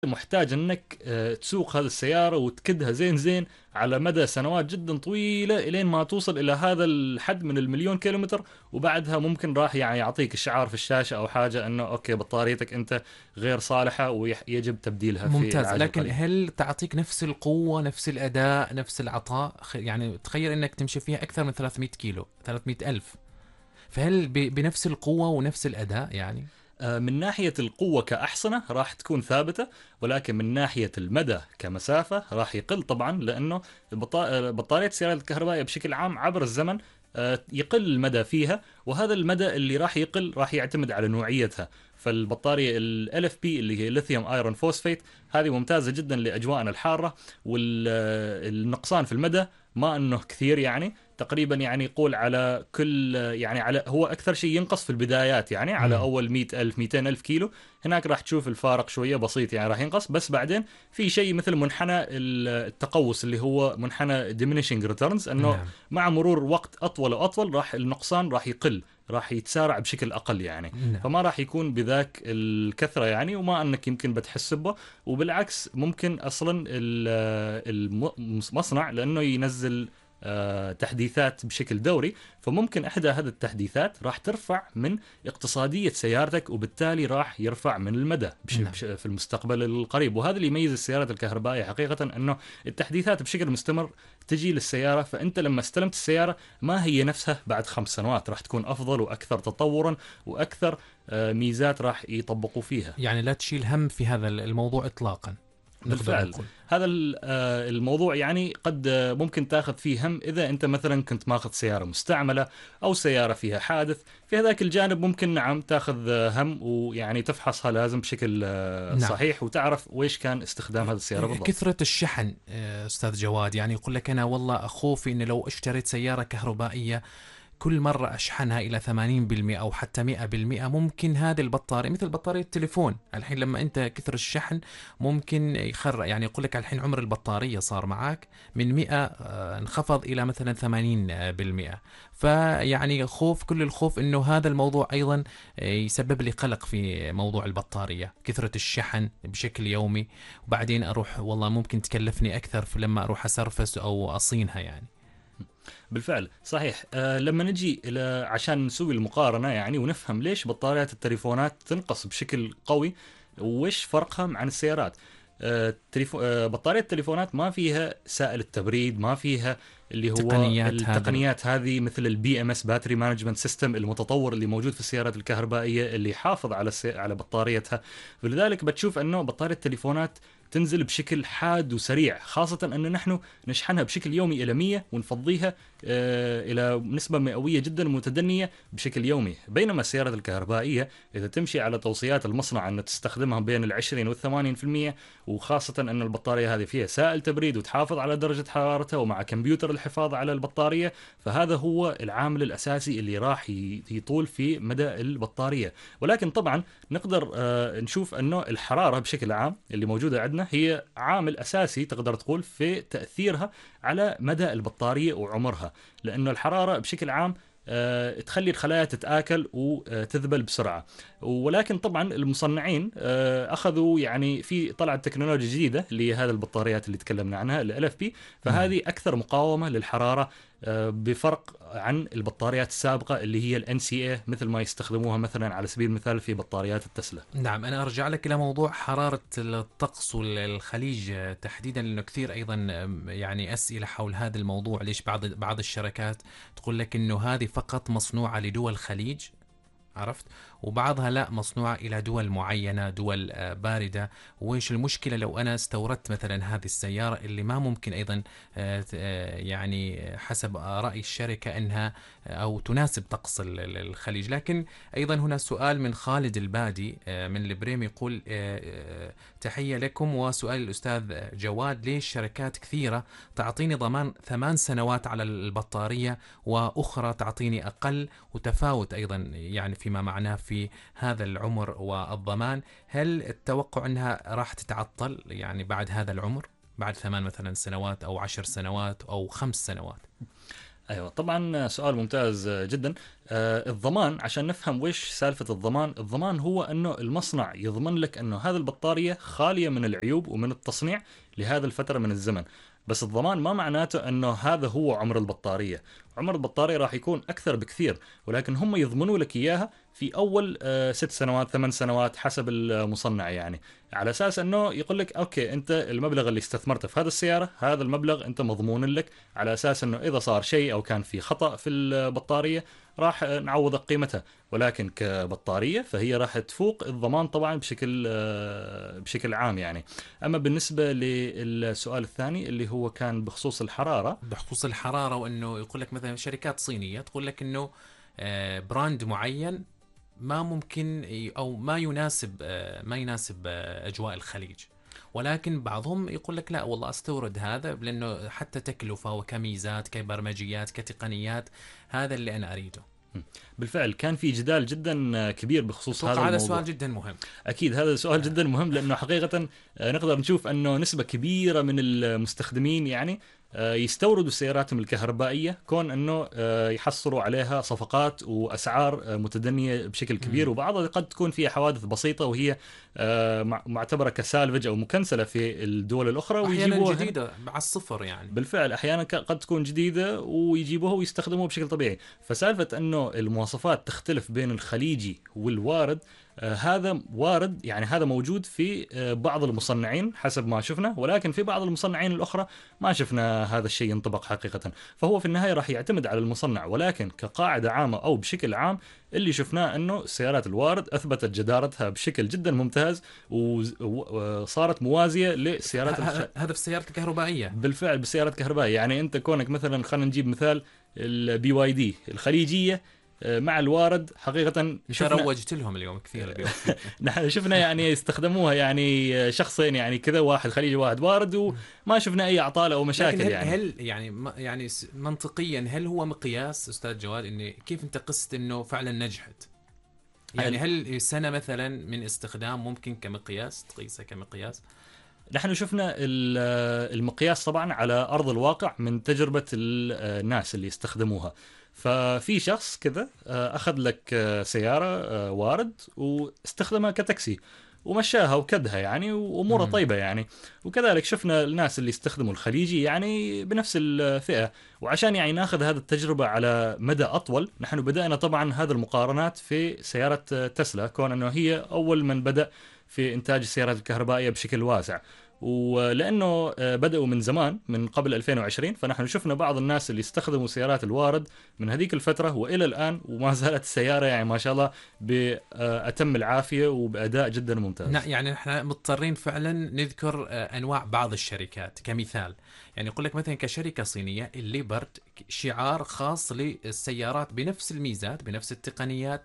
محتاج انك تسوق هذه السيارة وتكدها زين زين على مدى سنوات جدا طويلة الين ما توصل الى هذا الحد من المليون كيلومتر. وبعدها ممكن راح يعني يعطيك الشعار في الشاشة او حاجة انه اوكي بطاريتك انت غير صالحة ويجب تبديلها في ممتاز. العاجل لكن القريب. هل تعطيك نفس القوة، نفس الأداء، نفس العطاء؟ يعني تخيل أنك تمشي فيها أكثر من 300 كيلو، 300 ألف، فهل بنفس القوة ونفس الأداء يعني؟ من ناحية القوة كأحصنة راح تكون ثابتة، ولكن من ناحية المدى كمسافة راح يقل طبعا، لأنه بطارية السيارات الكهربائية بشكل عام عبر الزمن يقل المدى فيها، وهذا المدى اللي راح يقل راح يعتمد على نوعيتها. فالبطارية ال LFP اللي هي ليثيوم ايرون فوسفيت هذه ممتازة جدا لأجواءنا الحارة، والنقصان في المدى ما انه كثير، يعني تقريبا يعني يقول على كل يعني على هو اكثر شيء ينقص في البدايات، يعني على مم. اول 100,000 200,000 كيلو هناك راح تشوف الفارق شويه بسيط، يعني راح ينقص. بس بعدين في شيء مثل منحنى التقوس اللي هو منحنى diminishing returns، انه نعم. مع مرور وقت اطول واطول راح النقصان راح يقل، راح يتسارع بشكل اقل يعني. نعم. فما راح يكون بذاك الكثره يعني، وما انك يمكن بتحس به. وبالعكس ممكن اصلا المصنع لانه ينزل تحديثات بشكل دوري، فممكن احدى هذه التحديثات راح ترفع من اقتصادية سيارتك، وبالتالي راح يرفع من المدى نعم. في المستقبل القريب. وهذا اللي يميز السيارات الكهربائية حقيقة، انه التحديثات بشكل مستمر تجي للسيارة، فانت لما استلمت السيارة ما هي نفسها بعد 5 سنوات، راح تكون افضل واكثر تطورا واكثر ميزات راح يطبقوا فيها. يعني لا تشيل هم في هذا الموضوع إطلاقا، نقدر بالفعل. نقول. هذا الموضوع يعني قد ممكن تاخذ فيه هم اذا انت مثلا كنت ماخذ سياره مستعمله او سياره فيها حادث. في هذاك الجانب ممكن نعم تاخذ هم، ويعني تفحصها لازم بشكل نعم. صحيح، وتعرف ويش كان استخدام هذه السياره بالضبط. كثرة الشحن أستاذ جواد، يعني يقول لك أنا والله أخوفي إن لو اشتريت سيارة كهربائية كل مرة أشحنها إلى 80% أو حتى 100%، ممكن هذه البطارية مثل بطارية التليفون الحين لما أنت كثر الشحن ممكن يخرق. يعني يقول لك الحين عمر البطارية صار معك من 100 انخفض إلى مثلا 80%. فيعني خوف، كل الخوف إنه هذا الموضوع أيضا يسبب لي قلق في موضوع البطارية، كثرة الشحن بشكل يومي، وبعدين أروح والله ممكن تكلفني أكثر في لما أروح أسرفس أو أصينها يعني. بالفعل صحيح. لما نجي إلى عشان نسوي المقارنة يعني ونفهم ليش بطاريات التليفونات تنقص بشكل قوي وإيش فرقها عن السيارات. بطارية التليفونات ما فيها سائل التبريد، ما فيها اللي هو تقنيات هذا التقنيات هذه مثل البي ام اس باتري مانجمنت سيستم المتطور اللي موجود في السيارات الكهربائيه اللي يحافظ على على بطاريتها. فلذلك بتشوف انه بطاريه التليفونات تنزل بشكل حاد وسريع، خاصة أن نحن نشحنها بشكل يومي إلى 100 ونفضيها إلى نسبة مئوية جدا متدنية بشكل يومي. بينما السيارات الكهربائية إذا تمشي على توصيات المصنع أن تستخدمها بين 20 و80%، وخاصة أن البطارية هذه فيها سائل تبريد وتحافظ على درجة حرارتها ومع كمبيوتر الحفاظ على البطارية، فهذا هو العامل الأساسي اللي راح يطول في مدى البطارية. ولكن طبعا نقدر نشوف أنه الحرارة بشكل عام اللي موجودة عندنا هي عامل أساسي تقدر تقول في تأثيرها على مدى البطارية وعمرها، لأنه الحرارة بشكل عام تخلي الخلايا تتآكل وتذبل بسرعة. ولكن طبعا المصنعين أخذوا يعني في طلعت تكنولوجيا جديدة اللي هذه البطاريات اللي تكلمنا عنها ال LFP، نعم. فهذه أكثر مقاومة للحرارة بفرق عن البطاريات السابقة اللي هي ال NCA مثل ما يستخدموها مثلا على سبيل المثال في بطاريات التسلا. نعم، أنا أرجع لك إلى موضوع حرارة الطقس والخليج تحديدا، لأنه كثير أيضا يعني أسئلة حول هذا الموضوع. ليش بعض الشركات تقول لك إنه هذه فقط مصنوعة لدول الخليج، عرفت، وبعضها لا، مصنوعة إلى دول معينة، دول باردة. وإيش المشكلة لو أنا استوردت مثلا هذه السيارة اللي ما ممكن أيضا يعني حسب رأي الشركة أنها أو تناسب طقس الخليج. لكن أيضا هنا سؤال من خالد البادي من البريم، يقول تحية لكم، وسؤال الأستاذ جواد: ليش شركات كثيرة تعطيني ضمان 8 سنوات على البطارية وأخرى تعطيني أقل، وتفاوت أيضا يعني فيما معناه في هذا العمر والضمان؟ هل التوقع أنها راح تتعطل يعني بعد هذا العمر، بعد 8 مثلا سنوات أو 10 سنوات أو 5 سنوات؟ ايوه طبعا سؤال ممتاز جدا. الضمان، عشان نفهم وش سالفه الضمان. الضمان هو انه المصنع يضمن لك انه هذه البطاريه خاليه من العيوب ومن التصنيع لهذا الفتره من الزمن. بس الضمان ما معناته انه هذا هو عمر البطاريه. عمر البطاريه راح يكون اكثر بكثير، ولكن هم يضمنوا لك اياها في اول 6 سنوات 8 سنوات حسب المصنع يعني. على اساس انه يقول لك اوكي، انت المبلغ اللي استثمرته في هذه السياره، هذا المبلغ انت مضمون لك، على اساس انه اذا صار شيء او كان في خطا في البطاريه راح نعوضك قيمتها. ولكن كبطاريه فهي راح تفوق الضمان طبعا بشكل عام يعني. اما بالنسبه للسؤال الثاني اللي هو كان بخصوص الحراره. بخصوص الحراره، وانه يقول لك مثلا شركات صينيه تقول لك انه براند معين ما ممكن او ما يناسب اجواء الخليج، ولكن بعضهم يقول لك لا والله استورد هذا لانه حتى تكلفه وكميزات كبرمجيات كتقنيات هذا اللي انا اريده. بالفعل كان في جدال جدا كبير بخصوص هذا اتوقع هذا الموضوع. سؤال جدا مهم. اكيد هذا سؤال جدا مهم، لانه حقيقه نقدر نشوف انه نسبه كبيره من المستخدمين يعني يستوردوا سياراتهم الكهربائيه، كون انه يحصلوا عليها صفقات واسعار متدنيه بشكل كبير، وبعضها قد تكون فيها حوادث بسيطه وهي معتبره كسالفج او مكنسله في الدول الاخرى، احيانا ويجيبوها جديده على الصفر يعني. بالفعل احيانا قد تكون جديده ويجيبوها ويستخدموها بشكل طبيعي. فسالفه انه المواصفات تختلف بين الخليجي والوارد، هذا وارد يعني، هذا موجود في بعض المصنعين حسب ما شفنا، ولكن في بعض المصنعين الأخرى ما شفنا هذا الشيء ينطبق حقيقة. فهو في النهاية راح يعتمد على المصنع، ولكن كقاعدة عامة أو بشكل عام اللي شفناه أنه سيارات الوارد أثبتت جدارتها بشكل جدا ممتاز وصارت موازية للسيارات هذا في السيارات الكهربائية. بالفعل بالسيارات الكهربائية. يعني أنت كونك مثلا، خلينا نجيب مثال البي واي دي الخليجية مع الوارد، حقيقة شفنا روجت لهم اليوم كثير اليوم. نحن شفنا يعني يستخدموها يعني شخصين يعني كذا، واحد خليجي واحد وارد، وما شفنا أي أعطال أو مشاكل. لكن يعني هل يعني منطقيا هل هو مقياس أستاذ جواد إن كيف أنت قست إنه فعلا نجحت؟ يعني هل سنة مثلا من استخدام ممكن كمقياس تقيسه كمقياس؟ نحن شفنا المقياس طبعا على أرض الواقع من تجربة الناس اللي استخدموها. ففي شخص كذا أخذ لك سيارة وارد واستخدمها كتاكسي ومشاها وكدها يعني، وأموره طيبة يعني. وكذلك شفنا الناس اللي استخدموا الخليجي يعني بنفس الفئة. وعشان يعني ناخذ هذه التجربة على مدى أطول، نحن بدأنا طبعا هذه المقارنات في سيارة تسلا، كون أنه هي أول من بدأ في إنتاج السيارات الكهربائية بشكل واسع. ولأنه بدأوا من زمان من قبل 2020، فنحن شفنا بعض الناس اللي استخدموا سيارات الوارد من هذيك الفترة وإلى الآن، وما زالت السيارة يعني ما شاء الله بأتم العافية وبأداء جدا ممتاز. يعني نحن مضطرين فعلا نذكر أنواع بعض الشركات كمثال. يعني يقول لك مثلا كشركة صينية الليبرت شعار خاص للسيارات بنفس الميزات بنفس التقنيات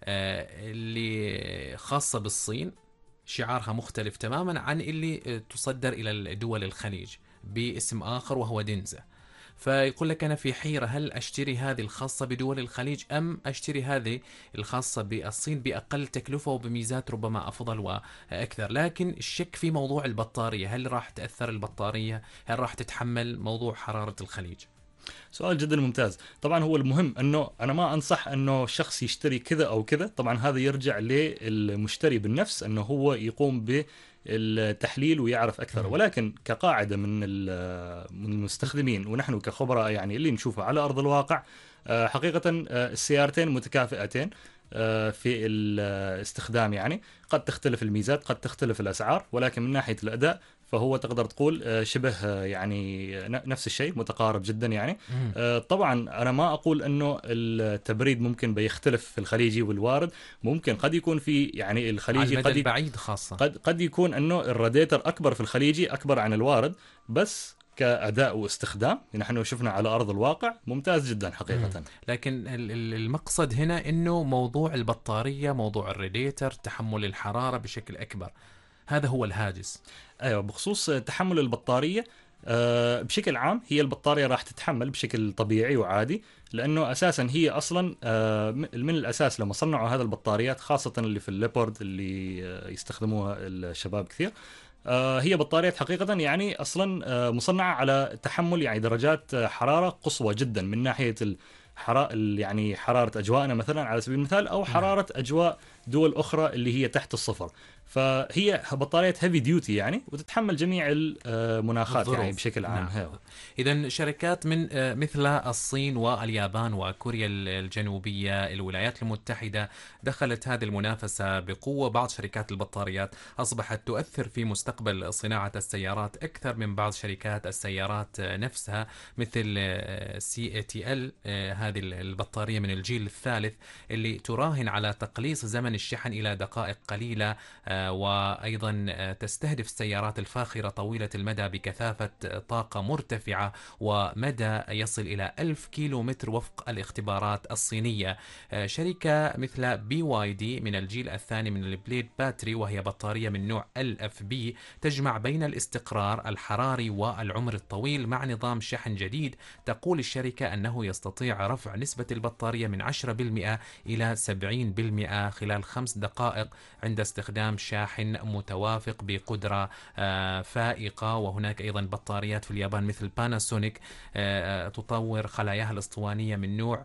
اللي خاصة بالصين، شعارها مختلف تماما عن اللي تصدر إلى الدول الخليج باسم آخر وهو دينزا. فيقول لك أنا في حيرة، هل أشتري هذه الخاصة بدول الخليج أم أشتري هذه الخاصة بالصين بأقل تكلفة وبميزات ربما أفضل وأكثر. لكن الشك في موضوع البطارية، هل راح تأثر البطارية؟ هل راح تتحمل موضوع حرارة الخليج؟ سؤال جدا ممتاز. طبعا هو المهم انه انا ما انصح انه الشخص يشتري كذا او كذا، طبعا هذا يرجع للمشتري بالنفس انه هو يقوم بالتحليل ويعرف اكثر. ولكن كقاعده من المستخدمين ونحن كخبراء يعني اللي نشوفه على ارض الواقع، حقيقه السيارتين متكافئتين في الاستخدام. يعني قد تختلف الميزات قد تختلف الاسعار، ولكن من ناحيه الاداء فهو تقدر تقول شبه يعني نفس الشيء، متقارب جدا يعني. طبعا أنا ما أقول أنه التبريد ممكن بيختلف في الخليجي والوارد، ممكن قد يكون في يعني الخليجي على المدى البعيد خاصة قد يكون أنه الراديتر أكبر في الخليجي أكبر عن الوارد، بس كأداء واستخدام نحن شفنا على أرض الواقع ممتاز جدا حقيقة. لكن المقصد هنا أنه موضوع البطارية، موضوع الراديتر، تحمل الحرارة بشكل أكبر، هذا هو الهاجس. ايوه بخصوص تحمل البطاريه بشكل عام، هي البطاريه راح تتحمل بشكل طبيعي وعادي، لانه اساسا هي اصلا من الاساس لما صنعوا هذه البطاريات، خاصه اللي في الليبورد اللي يستخدموها الشباب كثير، هي بطاريات حقيقة يعني أصلا مصنعة على تحمل يعني درجات حرارة قصوى جدا، من ناحية يعني حرارة أجواءنا مثلا على سبيل المثال، أو نعم. حرارة أجواء دول أخرى اللي هي تحت الصفر. فهي بطاريات هيفي ديوتي يعني، وتتحمل جميع المناخات يعني الظروف، بشكل عام. نعم. هي إذا شركات من مثل الصين واليابان وكوريا الجنوبية، الولايات المتحدة، دخلت هذه المنافسة بقوة. بعض شركات البطاريات أصبحت تؤثر في مستقبل صناعة السيارات أكثر من بعض شركات السيارات نفسها، مثل CATL، هذه البطارية من الجيل الثالث اللي تراهن على تقليص زمن الشحن إلى دقائق قليلة، وأيضا تستهدف السيارات الفاخرة طويلة المدى بكثافة طاقة مرتفعة ومدى يصل إلى 1000 كيلو متر وفق الاختبارات الصينية. شركة مثل BYD من الجيل الثاني من البليد باتري، وهي بطارية من نوع LFP، تجمع بين الاستقرار الحراري والعمر الطويل مع نظام شحن جديد. تقول الشركة أنه يستطيع رفع نسبة البطارية من 10% إلى 70% خلال 5 دقائق عند استخدام شاحن متوافق بقدرة فائقة. وهناك أيضا بطاريات في اليابان مثل باناسونيك تطور خلاياها الأسطوانية من نوع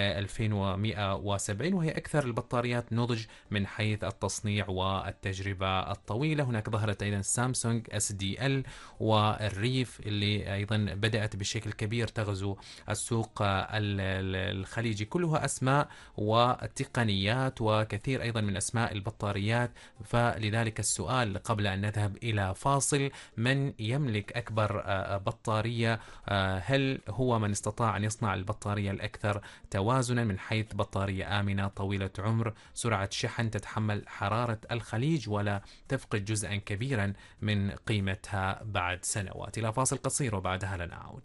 2170، وهي أكثر البطاريات نضج من حيث التصنيع والتجربة الطويلة. هناك ظهرت أيضا سامسونج SDL والريف اللي أيضا بدأت بشكل كبير تغزو السوق الخليجي. كلها أسماء وتقنيات وكثير أيضا من أسماء البطاريات. فلذلك السؤال قبل أن نذهب إلى فاصل: من يملك أكبر بطارية؟ هل هو من استطاع أن يصنع البطارية الأكثر توازنا من حيث بطارية آمنة طويلة عمر، سرعة شحن، تتحمل حرارة الخليج ولا تفقد جزءا كبيرا من قيمتها بعد سنوات؟ إلى فاصل قصير وبعدها لنعود.